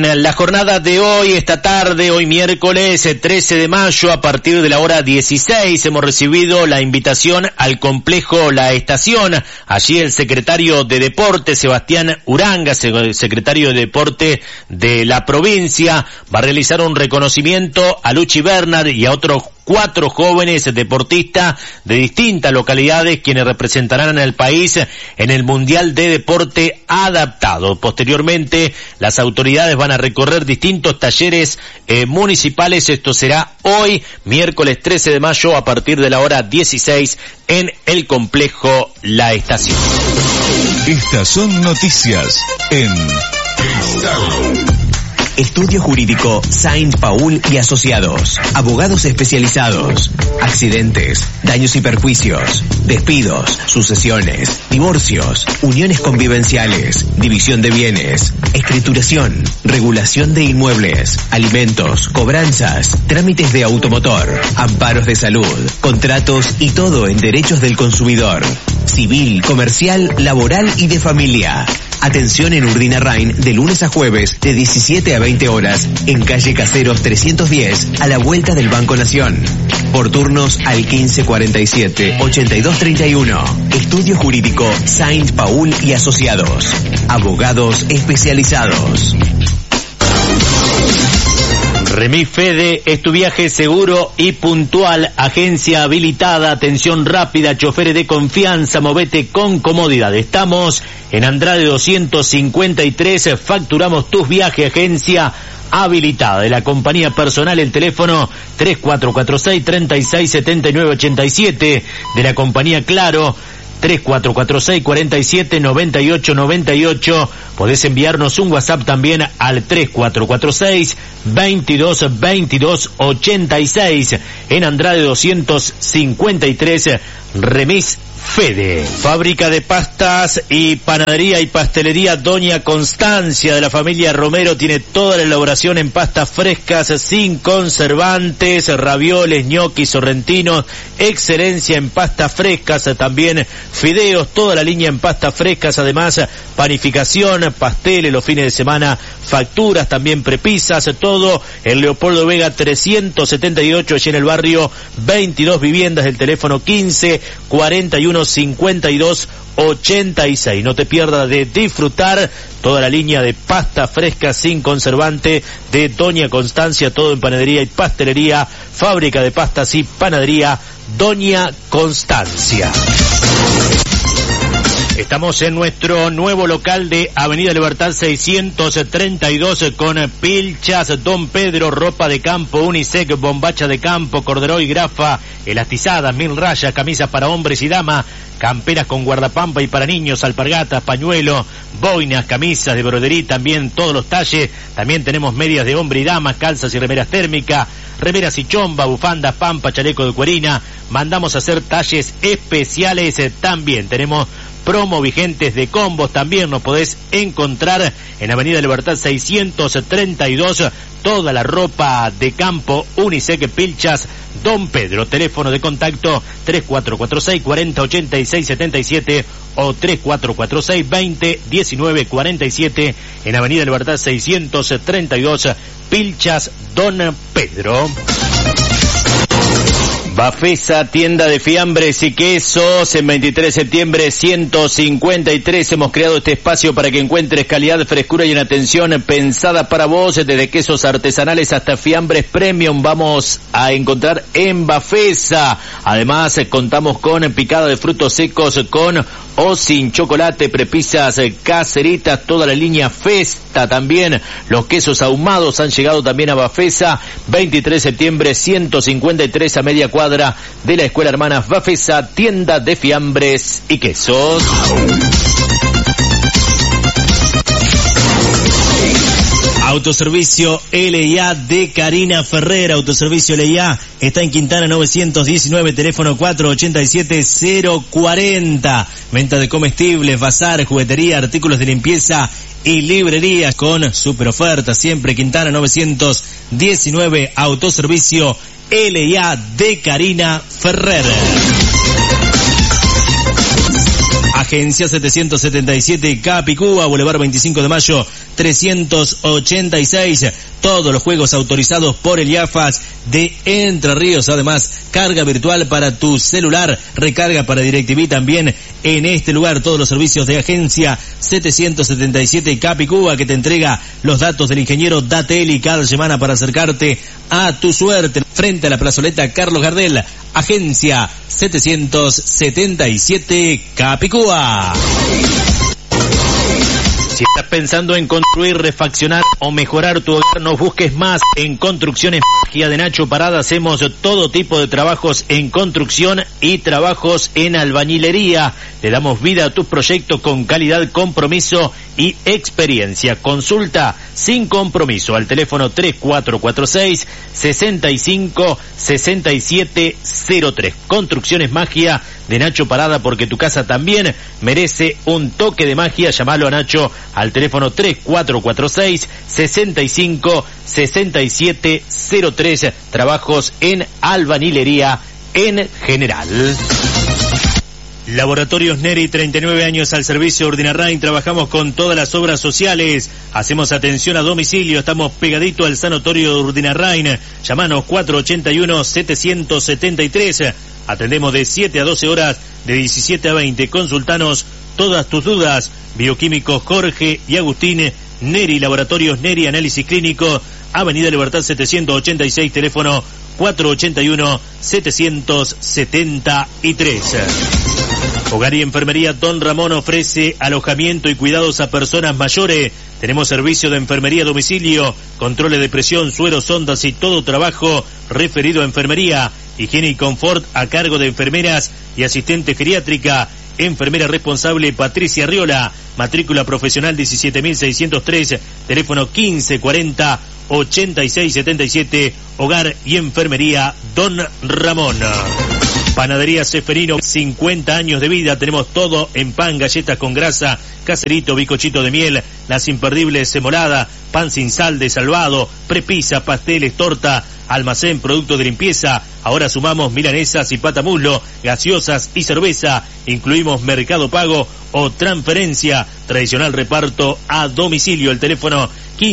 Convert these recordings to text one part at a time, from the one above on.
En la jornada de hoy, esta tarde, hoy miércoles 13 de mayo, a partir de la hora 16, hemos recibido la invitación al complejo La Estación. Allí el secretario de Deporte, Sebastián Uranga, secretario de Deporte de la provincia, va a realizar un reconocimiento a Luchi Bernard y a otros 4 jóvenes deportistas de distintas localidades quienes representarán al país en el Mundial de Deporte Adaptado. Posteriormente, las autoridades van a recorrer distintos talleres municipales. Esto será hoy, miércoles 13 de mayo, a partir de la hora 16 en el complejo La Estación. Estas son noticias en Estudio Jurídico Saint Paul y Asociados. Abogados especializados. Accidentes, daños y perjuicios, despidos, sucesiones, divorcios, uniones convivenciales, división de bienes, escrituración, regulación de inmuebles, alimentos, cobranzas, trámites de automotor, amparos de salud, contratos y todo en derechos del consumidor. Civil, comercial, laboral y de familia. Atención en Urdinarrain de lunes a jueves de 17 a 20 horas en calle Caseros 310 a la vuelta del Banco Nación. Por turnos al 1547-8231. Estudio Jurídico Saint Paul y Asociados. Abogados especializados. Remis Fede es tu viaje seguro y puntual, agencia habilitada, atención rápida, choferes de confianza, movete con comodidad. Estamos en Andrade 253, facturamos tus viajes, agencia habilitada. De la compañía personal, el teléfono 3446-367987, de la compañía Claro 3446-479898. Podés enviarnos un WhatsApp también al 3446-222286 en Andrade 253, Remis Fede. Fábrica de pastas y panadería y pastelería Doña Constancia, de la familia Romero, tiene toda la elaboración en pastas frescas sin conservantes, ravioles, ñoquis, sorrentinos, excelencia en pastas frescas, también fideos, toda la línea en pastas frescas, además panificación, pasteles los fines de semana, facturas, también prepisas, todo en Leopoldo Vega 378, allí en el barrio, 22 viviendas, del teléfono 1541-5286. No te pierdas de disfrutar toda la línea de pasta fresca sin conservante de Doña Constancia, todo en panadería y pastelería, fábrica de pastas y panadería Doña Constancia. Estamos en nuestro nuevo local de Avenida Libertad 632 con pilchas Don Pedro, ropa de campo, unisex, bombacha de campo, corderoy, grafa, elastizada, 1000 rayas, camisas para hombres y damas, camperas con guardapampa y para niños, alpargatas, pañuelo, boinas, camisas de broderí, también todos los talles. También tenemos medias de hombre y dama, calzas y remeras térmicas, remeras y chomba, bufandas, pampa, chaleco de cuerina. Mandamos a hacer talles especiales también. Tenemos promo vigentes de combos, también nos podés encontrar en Avenida Libertad 632, toda la ropa de campo, unisex, pilchas Don Pedro. Teléfono de contacto 3446-408677 o 3446-201947 en Avenida Libertad 632, pilchas Don Pedro. Bafesa, tienda de fiambres y quesos, en 23 de septiembre 153 hemos creado este espacio para que encuentres calidad, frescura y una atención pensada para vos, desde quesos artesanales hasta fiambres premium vamos a encontrar en Bafesa. Además contamos con picada de frutos secos con o sin chocolate, prepisas caseritas, toda la línea Festa también. Los quesos ahumados han llegado también a Bafesa, 23 de septiembre 153 a media cuadra de la Escuela Hermanas Bafesa, tienda de fiambres y quesos. Autoservicio LIA de Karina Ferrer. Autoservicio LIA está en Quintana 919, teléfono 487-040. Venta de comestibles, bazar, juguetería, artículos de limpieza y librerías con super ofertas. Siempre Quintana 919, Autoservicio LIA de Karina Ferrer. Agencia 777 Capicúa, Boulevard 25 de Mayo 386. Todos los juegos autorizados por el IAFAS de Entre Ríos. Además, carga virtual para tu celular, recarga para DirecTV también en este lugar. Todos los servicios de Agencia 777 Capicúa, que te entrega los datos del ingeniero Dateli cada semana para acercarte a tu suerte. Frente a la plazoleta Carlos Gardel, Agencia 777 Capicúa. Si estás pensando en construir, refaccionar o mejorar tu hogar, no busques más. En Construcciones Magia de Nacho Parada hacemos todo tipo de trabajos en construcción y trabajos en albañilería. Le damos vida a tus proyectos con calidad, compromiso y experiencia. Consulta sin compromiso al teléfono 3446-656703. Construcciones Magia de Nacho Parada, porque tu casa también merece un toque de magia. Llamalo a Nacho al teléfono 3446-656703. Trabajos en albañilería en general. Laboratorios Neri, 39 años al servicio de Urdinarrain. Trabajamos con todas las obras sociales. Hacemos atención a domicilio. Estamos pegadito al sanatorio de Urdinarrain. Llamanos 481-773. Atendemos de 7 a 12 horas, de 17 a 20. Consultanos todas tus dudas. Bioquímicos Jorge y Agustín. Neri, Laboratorios Neri, análisis clínico. Avenida Libertad 786, teléfono 481-773. Hogar y Enfermería Don Ramón ofrece alojamiento y cuidados a personas mayores. Tenemos servicio de enfermería a domicilio, controles de presión, sueros, sondas y todo trabajo referido a enfermería. Higiene y confort a cargo de enfermeras y asistente geriátrica. Enfermera responsable Patricia Riola. Matrícula profesional 17.603. Teléfono 1540-8677. Hogar y Enfermería Don Ramón. Panadería Seferino, 50 años de vida. Tenemos todo en pan, galletas con grasa, caserito, bizcochito de miel, las imperdibles semolada, pan sin sal de Salvado, prepisa, pasteles, torta, almacén, productos de limpieza. Ahora sumamos milanesas y patamuslo, gaseosas y cerveza. Incluimos Mercado Pago o transferencia. Tradicional reparto a domicilio. El teléfono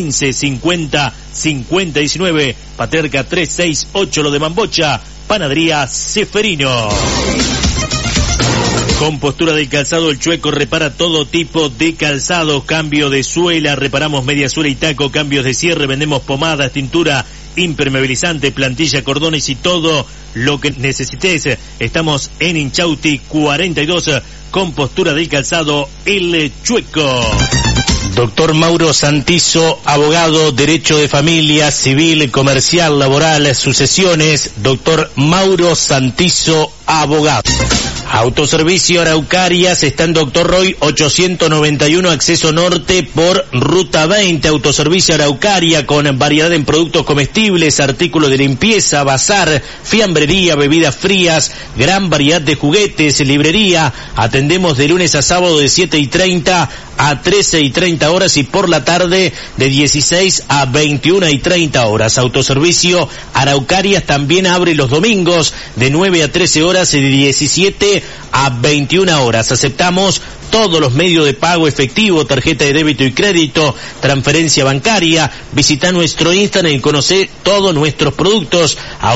1550-5019. Paterca 368, Lo de Mambocha. Panadería Seferino. Compostura del calzado El Chueco repara todo tipo de calzado, cambio de suela, reparamos media suela y taco, cambios de cierre, vendemos pomadas, tintura, impermeabilizante, plantilla, cordones y todo lo que necesites. Estamos en Inchausti 42, Compostura del calzado El Chueco. Doctor Mauro Santizo, abogado, derecho de familia, civil, comercial, laboral, sucesiones. Doctor Mauro Santizo, abogado. Autoservicio Araucarias está en Doctor Roy 891, acceso norte por Ruta 20. Autoservicio Araucaria con variedad en productos comestibles, artículos de limpieza, bazar, fiambrería, bebidas frías, gran variedad de juguetes, librería. Atendemos de lunes a sábado de 7:30 a 13:30 horas y por la tarde de 16 a 21:30 horas. Autoservicio Araucarias también abre los domingos de 9 a 13 horas y de 17 a 21 horas. Aceptamos todos los medios de pago efectivo, tarjeta de débito y crédito, transferencia bancaria. Visita nuestro Instagram y conoce todos nuestros productos.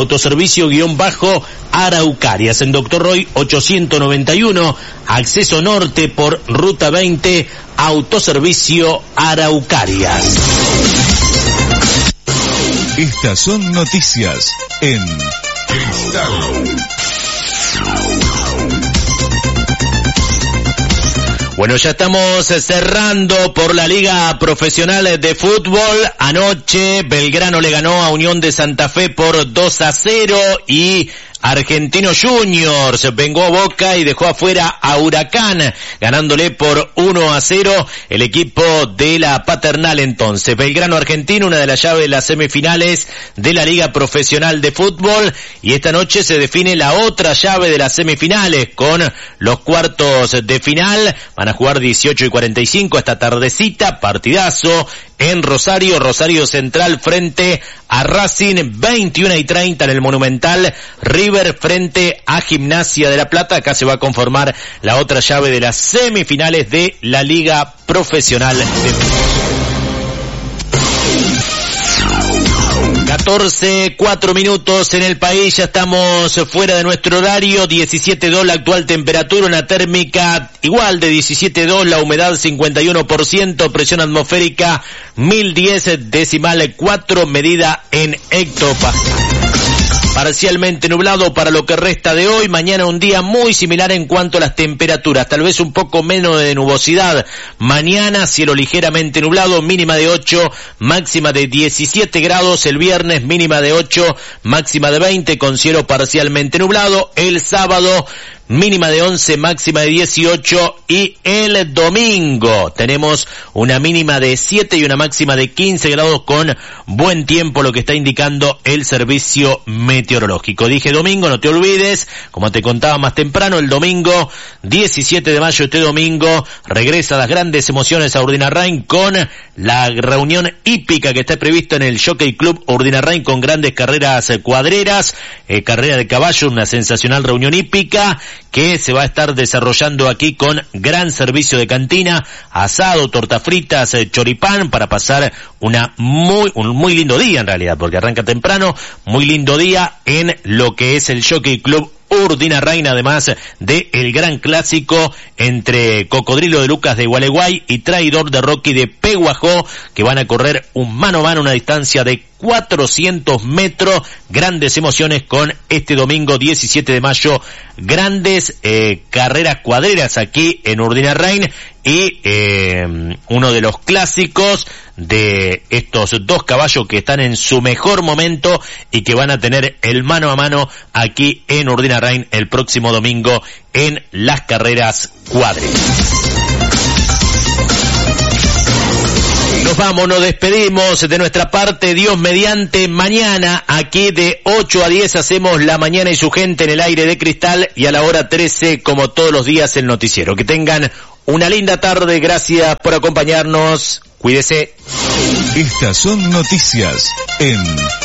Autoservicio_Araucarias en Doctor Roy 891, acceso norte por Ruta 20. Autoservicio Araucarias. Estas son noticias en Bueno, ya estamos cerrando por la Liga Profesional de Fútbol. Anoche Belgrano le ganó a Unión de Santa Fe por 2-0 y Argentinos Juniors vengó a Boca y dejó afuera a Huracán, ganándole por 1-0 el equipo de la Paternal. Entonces, Belgrano Argentino, una de las llaves de las semifinales de la Liga Profesional de Fútbol, y esta noche se define la otra llave de las semifinales con los cuartos de final. Van a jugar 18:45 esta tardecita, partidazo en Rosario, Rosario Central frente a Racing, 21:30 en el Monumental, River frente a Gimnasia de La Plata. Acá se va a conformar la otra llave de las semifinales de la Liga Profesional de Fútbol. 14, 4 minutos en el país, ya estamos fuera de nuestro horario, 17.2 la actual temperatura, una térmica igual de 17.2, la humedad 51%, presión atmosférica 1010,4, medida en hectopascal. Parcialmente nublado para lo que resta de hoy, mañana un día muy similar en cuanto a las temperaturas, tal vez un poco menos de nubosidad. Mañana cielo ligeramente nublado, mínima de 8, máxima de 17 grados, el viernes mínima de 8, máxima de 20 con cielo parcialmente nublado, el sábado mínima de 11, máxima de 18 y el domingo tenemos una mínima de 7 y una máxima de 15 grados con buen tiempo, lo que está indicando el servicio meteorológico. Dije domingo, no te olvides, como te contaba más temprano, el domingo 17 de mayo, este domingo, regresa las grandes emociones a Urdinarrain con la reunión hípica que está prevista en el Jockey Club Urdinarrain con grandes carreras cuadreras, carrera de caballo, una sensacional reunión hípica que se va a estar desarrollando aquí con gran servicio de cantina, asado, tortas fritas, choripán, para pasar un muy lindo día en realidad, porque arranca temprano, muy lindo día en lo que es el Jockey Club Urdinarrain, además de el gran clásico entre Cocodrilo de Lucas de Gualeguay y Traidor de Rocky de Peguajó, que van a correr un mano a mano, una distancia de 400 metros, grandes emociones con este domingo 17 de mayo, grandes carreras cuadreras aquí en Urdinarrain y uno de los clásicos de estos dos caballos que están en su mejor momento y que van a tener el mano a mano aquí en Urdinarrain el próximo domingo en las carreras cuadreras. Nos vamos, nos despedimos de nuestra parte, Dios mediante. Mañana aquí de 8 a 10 hacemos La Mañana y su gente en el aire de Cristal y a la hora 13 como todos los días el noticiero. Que tengan una linda tarde, gracias por acompañarnos, cuídese. Estas son noticias en